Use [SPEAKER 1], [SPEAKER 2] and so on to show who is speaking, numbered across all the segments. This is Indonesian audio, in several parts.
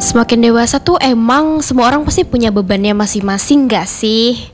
[SPEAKER 1] Semakin dewasa tuh emang semua orang pasti punya bebannya masing-masing gak sih?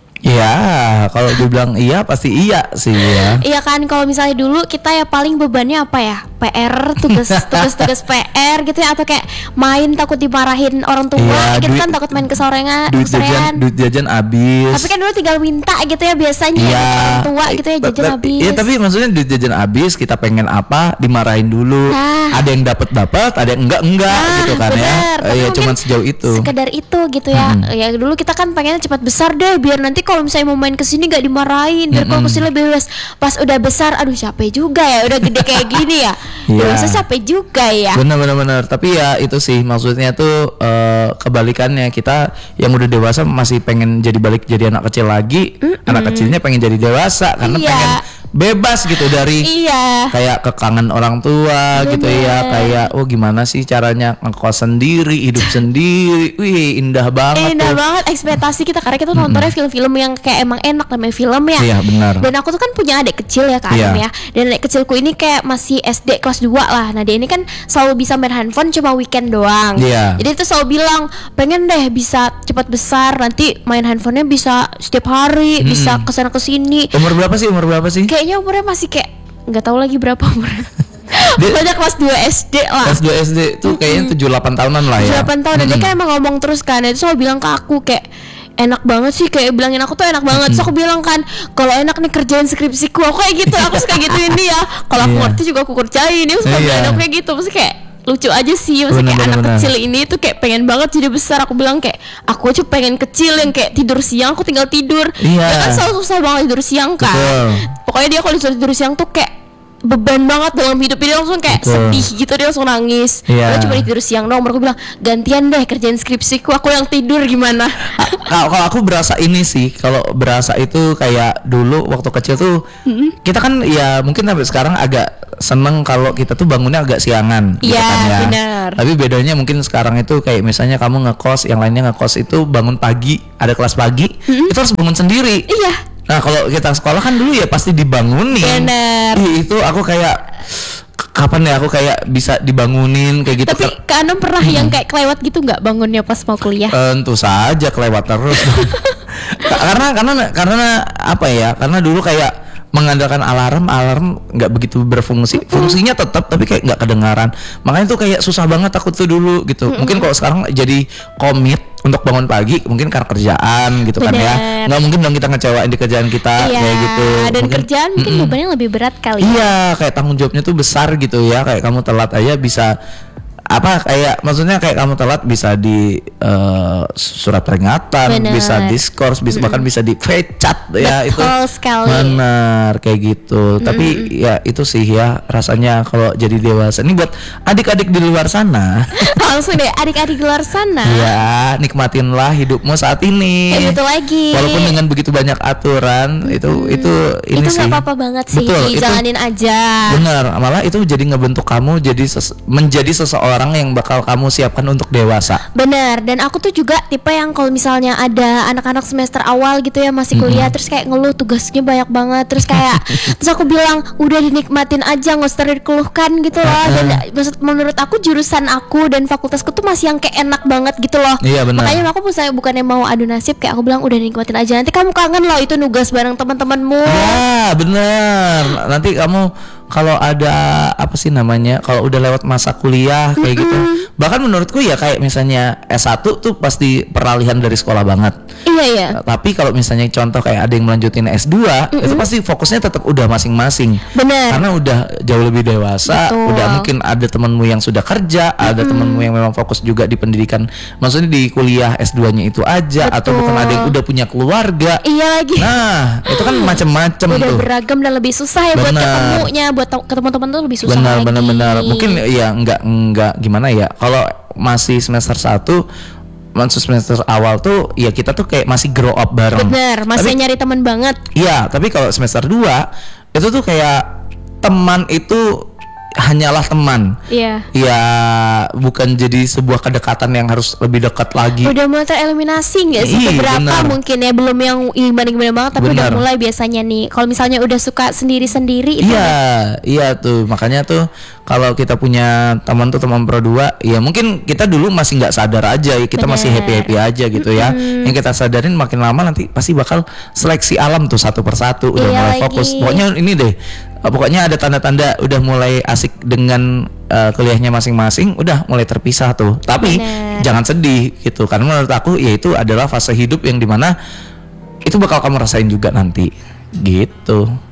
[SPEAKER 2] Ya, kalau dibilang iya pasti iya sih ya.
[SPEAKER 1] Iya kan, kalau misalnya dulu kita ya paling bebannya apa ya? PR, tugas PR gitu ya, atau kayak main takut dimarahin orang tua,
[SPEAKER 2] Iya,
[SPEAKER 1] gitu kan takut main kesorengan.
[SPEAKER 2] duit jajan habis.
[SPEAKER 1] Tapi kan dulu tinggal minta gitu ya biasanya
[SPEAKER 2] Iya,
[SPEAKER 1] orang tua gitu ya, jajan habis.
[SPEAKER 2] Iya, tapi maksudnya duit jajan habis, kita pengen apa dimarahin dulu.
[SPEAKER 1] Nah.
[SPEAKER 2] Ada yang dapat, ada yang enggak gitu kan
[SPEAKER 1] bener.
[SPEAKER 2] ya.
[SPEAKER 1] Tapi
[SPEAKER 2] Ya
[SPEAKER 1] mungkin
[SPEAKER 2] cuman sejauh itu.
[SPEAKER 1] Sekedar itu gitu ya. Ya dulu kita kan pengennya cepat besar deh, biar nanti kalau misalnya mau main kesini gak dimarahin, biar kalau kesini lebih bebas. Pas udah besar, aduh capek juga ya, udah gede kayak gini ya.
[SPEAKER 2] Iya.
[SPEAKER 1] Dewasa capek juga ya.
[SPEAKER 2] Bener. Tapi ya itu sih maksudnya tuh kebalikannya, kita yang udah dewasa masih pengen balik jadi anak kecil lagi. Anak kecilnya pengen jadi dewasa karena
[SPEAKER 1] Iya.
[SPEAKER 2] pengen bebas gitu dari
[SPEAKER 1] Iya.
[SPEAKER 2] kayak kekangen orang tua gitu ya, kayak gimana sih caranya ngekos sendiri, hidup sendiri. Wih, indah banget
[SPEAKER 1] Indah
[SPEAKER 2] tuh.
[SPEAKER 1] banget ekspektasi kita, karena kita nontonnya film-film yang kayak emang enak, namanya film ya.
[SPEAKER 2] Iya, benar.
[SPEAKER 1] Dan aku tuh kan punya adik kecil ya Kak
[SPEAKER 2] Iya.
[SPEAKER 1] Adam ya. Dan adik kecilku ini kayak masih SD kelas 2 lah. Nah dia ini kan selalu bisa main handphone cuma weekend doang.
[SPEAKER 2] Iya.
[SPEAKER 1] Jadi itu selalu bilang pengen deh bisa cepat besar, nanti main handphonenya bisa setiap hari, bisa kesana kesini.
[SPEAKER 2] Umur berapa sih?
[SPEAKER 1] Kayaknya umurnya masih kayak nggak tahu lagi berapa umurnya. Banyak kelas 2 SD lah.
[SPEAKER 2] Kelas 2 SD tuh kayaknya 7-8 tahunan lah ya.
[SPEAKER 1] 8 tahun dan dia kan emang ngomong terus kan. Itu selalu bilang ke aku kayak enak banget sih, kayak bilangin aku tuh enak banget. So aku bilang kan, kalau enak nih kerjain skripsiku. Aku kayak gitu, aku suka gituin dia. Kalau aku
[SPEAKER 2] Iya.
[SPEAKER 1] ngerti juga aku kerjain. Dia suka bilang enak kayak gitu. Maksudnya kayak lucu aja sih. Maksudnya kayak anak kecil ini tuh kayak pengen banget jadi besar. Aku bilang kayak aku aja pengen kecil yang kayak tidur siang, aku tinggal tidur.
[SPEAKER 2] Iya.
[SPEAKER 1] Dia kan selalu susah banget tidur siang kan.
[SPEAKER 2] Betul.
[SPEAKER 1] Pokoknya dia kalau disuruh tidur siang tuh kayak beban banget dalam hidup ini, langsung kayak
[SPEAKER 2] Betul.
[SPEAKER 1] sedih gitu, dia langsung nangis.
[SPEAKER 2] Iya.
[SPEAKER 1] Dia cuma tidur siang doang. Baru aku bilang gantian deh kerjain skripsiku, aku yang tidur gimana?
[SPEAKER 2] Kalau aku berasa ini sih, kalau berasa itu kayak dulu waktu kecil tuh kita kan ya mungkin sampai sekarang agak seneng kalau kita tuh bangunnya agak siangan gitu
[SPEAKER 1] Iya,
[SPEAKER 2] kan ya.
[SPEAKER 1] benar.
[SPEAKER 2] Tapi bedanya mungkin sekarang itu kayak misalnya kamu ngekos, yang lainnya ngekos itu bangun pagi, ada kelas pagi, itu harus bangun sendiri.
[SPEAKER 1] Iya.
[SPEAKER 2] Nah kalau kita sekolah kan dulu ya pasti dibangunin.
[SPEAKER 1] Bener.
[SPEAKER 2] Itu aku kayak kapan ya aku kayak bisa dibangunin kayak gitu.
[SPEAKER 1] Tapi Kak Anum pernah yang kayak kelewat gitu nggak bangunnya pas mau kuliah?
[SPEAKER 2] Tentu saja kelewat terus. karena apa ya? Karena dulu kayak mengandalkan alarm nggak begitu berfungsi. Fungsinya tetap tapi kayak nggak kedengaran. Makanya tuh kayak susah banget aku tuh dulu gitu. Mungkin kalau sekarang jadi komit untuk bangun pagi mungkin karena kerjaan gitu kan ya.
[SPEAKER 1] Bener.
[SPEAKER 2] Nggak mungkin dong kita ngecewain di kerjaan kita
[SPEAKER 1] Iya.
[SPEAKER 2] kayak gitu.
[SPEAKER 1] Dan
[SPEAKER 2] Mungkin-
[SPEAKER 1] kerjaan mungkin bebannya lebih berat kali.
[SPEAKER 2] Iya, kayak tanggung jawabnya tuh besar gitu ya. Kayak kamu telat aja bisa apa, kayak maksudnya kayak kamu telat bisa di surat peringatan,
[SPEAKER 1] Bener.
[SPEAKER 2] bisa diskors, bisa bahkan bisa dipecat ya. Itu
[SPEAKER 1] Betul sekali.
[SPEAKER 2] benar kayak gitu. Tapi ya itu sih ya rasanya kalau jadi dewasa. Ini buat adik-adik di luar sana.
[SPEAKER 1] Langsung deh adik-adik di luar sana.
[SPEAKER 2] Ya, nikmatinlah hidupmu saat ini.
[SPEAKER 1] Kayak gitu lagi.
[SPEAKER 2] Walaupun dengan begitu banyak aturan, itu ini
[SPEAKER 1] Itu
[SPEAKER 2] sih.
[SPEAKER 1] nggak apa-apa banget sih,
[SPEAKER 2] Betul, itu
[SPEAKER 1] jalanin aja.
[SPEAKER 2] benar, malah itu jadi ngebentuk kamu jadi menjadi seseorang yang bakal kamu siapkan untuk dewasa.
[SPEAKER 1] Bener, dan aku tuh juga tipe yang kalau misalnya ada anak-anak semester awal gitu ya masih kuliah, terus kayak ngeluh tugasnya banyak banget, terus kayak terus aku bilang udah dinikmatin aja, nggak usah dikeluhkan gitu loh. Dan menurut aku jurusan aku dan fakultasku tuh masih yang kayak enak banget gitu loh.
[SPEAKER 2] Iya, benar.
[SPEAKER 1] Makanya aku bukannya mau adu nasib, kayak aku bilang udah nikmatin aja, nanti kamu kangen loh itu nugas bareng teman-temanmu.
[SPEAKER 2] Ya, benar. Nanti kamu kalau ada apa sih namanya, kalau udah lewat masa kuliah kayak gitu. Bahkan menurutku ya kayak misalnya S1 tuh pasti peralihan dari sekolah banget.
[SPEAKER 1] Iya.
[SPEAKER 2] Tapi kalau misalnya contoh kayak ada yang melanjutin S2, itu pasti fokusnya tetap udah masing-masing.
[SPEAKER 1] Bener.
[SPEAKER 2] Karena udah jauh lebih dewasa,
[SPEAKER 1] Betul.
[SPEAKER 2] udah mungkin ada temanmu yang sudah kerja, ada temanmu yang memang fokus juga di pendidikan. Maksudnya di kuliah S2-nya itu aja, atau
[SPEAKER 1] Betul.
[SPEAKER 2] bukan ada yang udah punya keluarga.
[SPEAKER 1] Iya lagi.
[SPEAKER 2] Nah, itu kan macam-macam
[SPEAKER 1] Udah
[SPEAKER 2] tuh.
[SPEAKER 1] beragam dan lebih susah ya buat
[SPEAKER 2] Benar.
[SPEAKER 1] ketemunya, buat ketemu teman tuh lebih susah lagi.
[SPEAKER 2] Benar. Mungkin ya enggak gimana ya. Kalau masih semester 1, masuk semester awal tuh ya kita tuh kayak masih grow up bareng.
[SPEAKER 1] Bener, masih nyari teman banget.
[SPEAKER 2] Iya, tapi kalau semester 2 itu tuh kayak teman itu hanyalah teman.
[SPEAKER 1] Iya.
[SPEAKER 2] Ya bukan jadi sebuah kedekatan yang harus lebih dekat lagi.
[SPEAKER 1] Udah mulai tereliminasi nggak sih
[SPEAKER 2] Iya,
[SPEAKER 1] beberapa
[SPEAKER 2] benar.
[SPEAKER 1] mungkin ya, belum yang gimana-gimana banget, tapi udah
[SPEAKER 2] Benar.
[SPEAKER 1] mulai biasanya nih. Kalau misalnya udah suka sendiri-sendiri itu
[SPEAKER 2] Iya tuh, makanya tuh kalau kita punya teman tuh teman pro 2, ya mungkin kita dulu masih nggak sadar aja, ya kita masih
[SPEAKER 1] Bener.
[SPEAKER 2] happy aja gitu ya. Yang kita sadarin makin lama nanti pasti bakal seleksi alam tuh satu persatu, udah
[SPEAKER 1] Iya
[SPEAKER 2] mulai
[SPEAKER 1] lagi.
[SPEAKER 2] fokus. Pokoknya ini deh, pokoknya ada tanda-tanda udah mulai asik dengan kuliahnya masing-masing, udah mulai terpisah tuh. Tapi
[SPEAKER 1] Bener.
[SPEAKER 2] jangan sedih gitu, karena menurut aku ya itu adalah fase hidup yang dimana itu bakal kamu rasain juga nanti gitu.